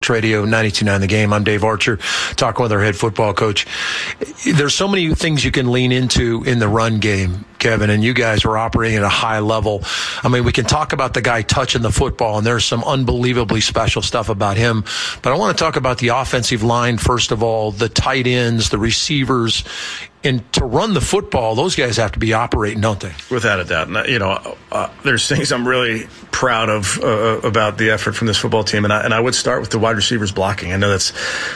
Radio 92.9 The Game. I'm Dave Archer, talking with our head football coach. There's so many things you can lean into in the run game, Kevin, and you guys are operating at a high level. I mean, we can talk about the guy touching the football, and there's some unbelievably special stuff about him. But I want to talk about the offensive line, first of all, the tight ends, the receivers. And to run the football, those guys have to be operating, don't they? Without a doubt. There's things I'm really proud of about the effort from this football team, and I would start with the wide receivers blocking. I know that's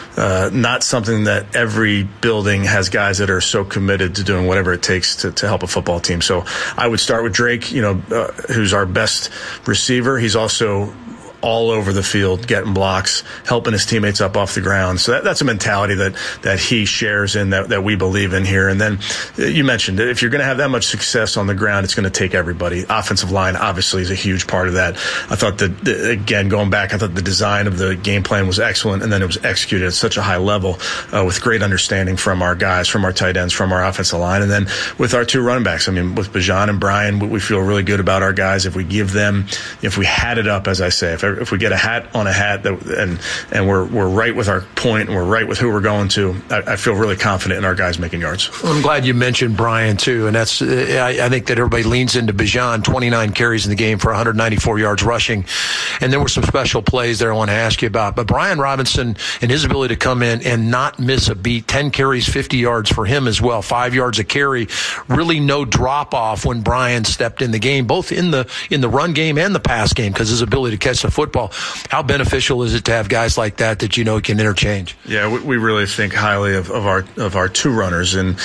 not something that every building has guys that are so committed to doing whatever it takes to help a football team. So I would start with Drake, who's our best receiver. He's also all over the field, getting blocks, helping his teammates up off the ground. So that's a mentality that he shares in, that we believe in here. And then you mentioned, if you're going to have that much success on the ground, it's going to take everybody. Offensive line, obviously, is a huge part of that. I thought again, going back, I thought the design of the game plan was excellent, and then it was executed at such a high level with great understanding from our guys, from our tight ends, from our offensive line. And then with our two running backs, I mean, with Bijan and Brian, we feel really good about our guys. If we give them, if we had it up, as I say, if we get a hat on a hat and we're right with our point and we're right with who we're going to, I feel really confident in our guys making yards. I'm glad you mentioned Brian too, and that's I think that everybody leans into Bijan. 29 carries in the game for 194 yards rushing, and there were some special plays there I want to ask you about. But Brian Robinson and his ability to come in and not miss a beat, 10 carries, 50 yards for him as well, 5 yards a carry, really no drop off when Brian stepped in the game, both in the run game and the pass game, because his ability to catch the football. How beneficial is it to have guys like that can interchange? Yeah, we really think highly of our two runners, and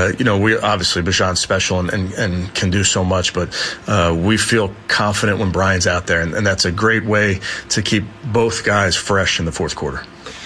we obviously Bijan's special and can do so much, but we feel confident when Brian's out there, and that's a great way to keep both guys fresh in the fourth quarter.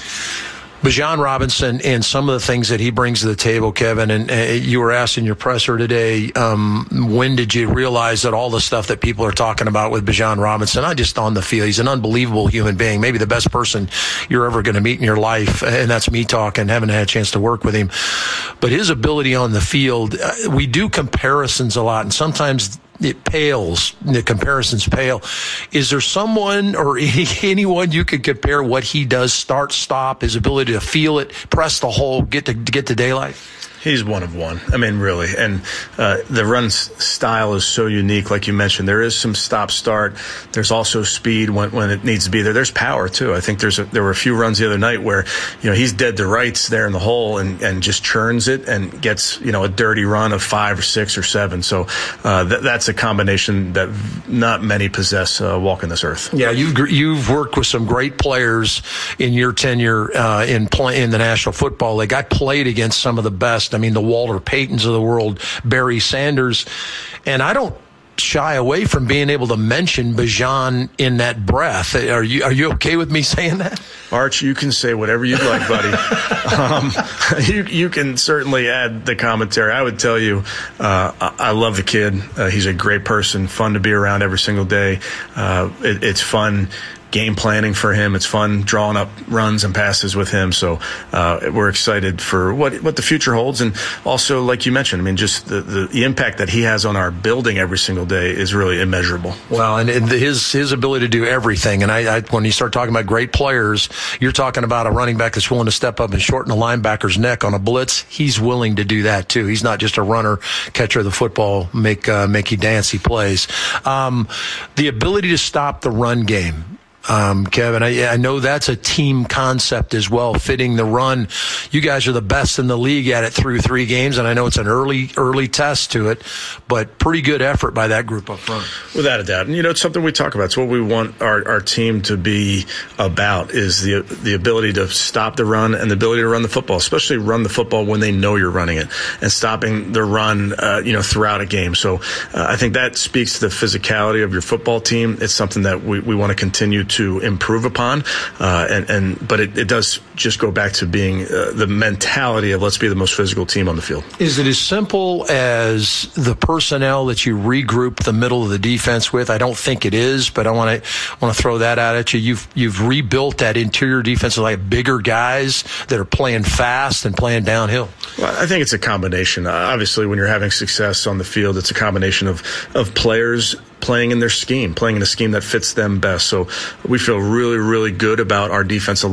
Bijan Robinson and some of the things that he brings to the table, Kevin, and you were asked in your presser today, when did you realize that all the stuff that people are talking about with Bijan Robinson, not just on the field, he's an unbelievable human being, maybe the best person you're ever going to meet in your life, and that's me talking, haven't had a chance to work with him. But his ability on the field, we do comparisons a lot, and sometimes it pales. The comparisons pale. Is there someone or anyone you could compare what he does, start, stop, his ability to feel it, press the hole, get to daylight? He's one of one. I mean, really. And the run style is so unique, like you mentioned. There is some stop-start. There's also speed when it needs to be there. There's power, too. I think there were a few runs the other night where, he's dead to rights there in the hole and just churns it and gets, a dirty run of 5 or 6 or 7. So that's a combination that not many possess walking this earth. Yeah, you've worked with some great players in your tenure in the National Football League. I played against some of the best. I mean, the Walter Paytons of the world, Barry Sanders. And I don't shy away from being able to mention Bijan in that breath. Are you okay with me saying that? Arch, you can say whatever you'd like, buddy. You can certainly add the commentary. I would tell you, I love the kid. He's a great person, fun to be around every single day. It's fun game planning for him. It's fun drawing up runs and passes with him. So we're excited for what the future holds. And also, like you mentioned, I mean, just the impact that he has on our building every single day is really immeasurable. Well, and his ability to do everything. And I when you start talking about great players, you're talking about a running back that's willing to step up and shorten a linebacker's neck on a blitz. He's willing to do that too. He's not just a runner, catcher of the football, make you dance. He plays. The ability to stop the run game. Kevin, I know that's a team concept as well, fitting the run. You guys are the best in the league at it through 3 games, and I know it's an early test to it, but pretty good effort by that group up front. Without a doubt. And, it's something we talk about. It's what we want our team to be about, is the ability to stop the run and the ability to run the football, especially run the football when they know you're running it, and stopping the run, throughout a game. So I think that speaks to the physicality of your football team. It's something that we want to continue to improve upon, but it does just go back to being the mentality of let's be the most physical team on the field. Is it as simple as the personnel that you regroup the middle of the defense with? I don't think it is, but I want to throw that out at you. You've rebuilt that interior defense with like bigger guys that are playing fast and playing downhill. Well, I think it's a combination. Obviously, when you're having success on the field, it's a combination of players playing in their scheme, playing in a scheme that fits them best. So we feel really, really good about our defensive